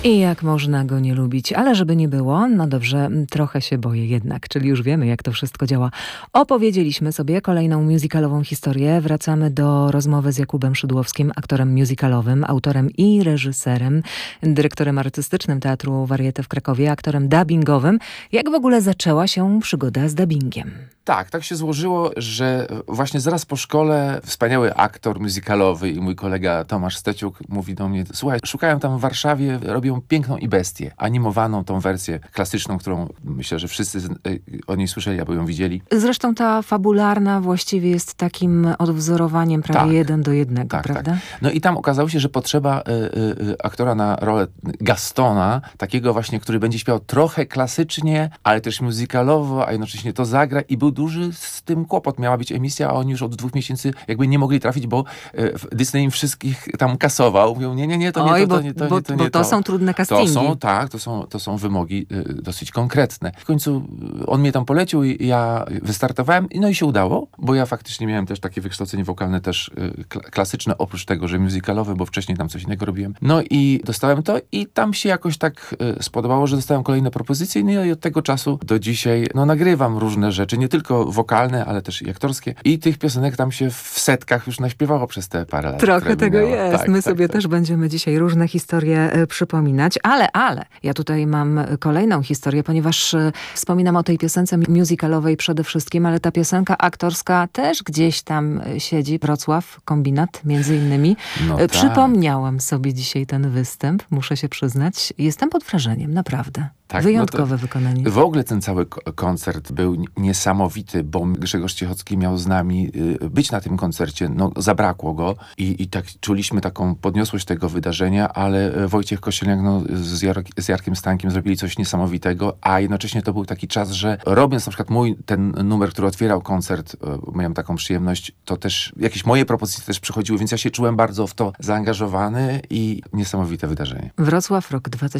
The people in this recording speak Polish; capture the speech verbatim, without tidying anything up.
I jak można go nie lubić, ale żeby nie było, no dobrze, trochę się boję jednak, czyli już wiemy, jak to wszystko działa. Opowiedzieliśmy sobie kolejną musicalową historię. Wracamy do rozmowy z Jakubem Szydłowskim, aktorem musicalowym, autorem i reżyserem, dyrektorem artystycznym Teatru Varieté w Krakowie, aktorem dubbingowym. Jak w ogóle zaczęła się przygoda z dubbingiem? Tak, tak się złożyło, że właśnie zaraz po szkole wspaniały aktor musicalowy i mój kolega Tomasz Steciuk mówi do mnie: słuchaj, szukają tam w Warszawie, robią Piękną i Bestię, animowaną tą wersję klasyczną, którą myślę, że wszyscy o niej słyszeli albo ją widzieli. Zresztą ta fabularna właściwie jest takim odwzorowaniem prawie tak, jeden do jednego, tak, prawda? Tak. No i tam okazało się, że potrzeba y, y, aktora na rolę Gastona, takiego właśnie, który będzie śpiewał trochę klasycznie, ale też musicalowo, a jednocześnie to zagra, i był duży z tym kłopot. Miała być emisja, a oni już od dwóch miesięcy jakby nie mogli trafić, bo y, Disney im wszystkich tam kasował. Mówią, nie, nie, nie, to nie Oj, to, to, bo, nie to, bo, nie to, bo nie to. to. są trudne castingi. To są, tak, to są, to są wymogi y, dosyć konkretne. W końcu on mnie tam polecił i ja wystartowałem, no i się udało, bo ja faktycznie miałem też takie wykształcenie wokalne też y, klasyczne, oprócz tego, że musicalowe, bo wcześniej tam coś innego robiłem. No i dostałem to i tam się jakoś tak y, spodobało, że dostałem kolejne propozycje, no i od tego czasu do dzisiaj no nagrywam różne rzeczy, nie tylko wokalne, ale też i aktorskie, i tych piosenek tam się w setkach już naśpiewało przez te parę lat. Trochę tego minęło. jest. Tak, My tak, sobie tak. też będziemy dzisiaj różne historie y, przypominać, ale, ale, ja tutaj mam kolejną historię, ponieważ y, wspominam o tej piosence musicalowej przede wszystkim, ale ta piosenka aktorska też gdzieś tam y, siedzi. Wrocław, Kombinat między innymi. No Y, tak. Przypomniałam sobie dzisiaj ten występ, muszę się przyznać. Jestem pod wrażeniem, naprawdę. Tak, Wyjątkowe no to wykonanie. W ogóle ten cały ko- koncert był niesamowity, bo Grzegorz Ciechocki miał z nami y, być na tym koncercie. No, zabrakło go i, i tak czuliśmy taką podniosłość tego wydarzenia, ale Wojciech Kościelniak no, z, Jar- z Jarkiem Stankiem zrobili coś niesamowitego, a jednocześnie to był taki czas, że robiąc na przykład mój ten numer, który otwierał koncert, y, miałem taką przyjemność, to też jakieś moje propozycje też przychodziły, więc ja się czułem bardzo w to zaangażowany i niesamowite wydarzenie. Wrocław, rok dwa